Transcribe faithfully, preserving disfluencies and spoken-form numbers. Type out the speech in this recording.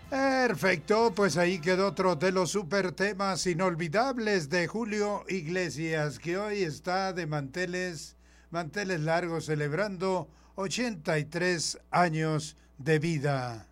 Perfecto, pues ahí quedó otro de los super temas inolvidables de Julio Iglesias, que hoy está de manteles, manteles largos celebrando ochenta y tres años de vida.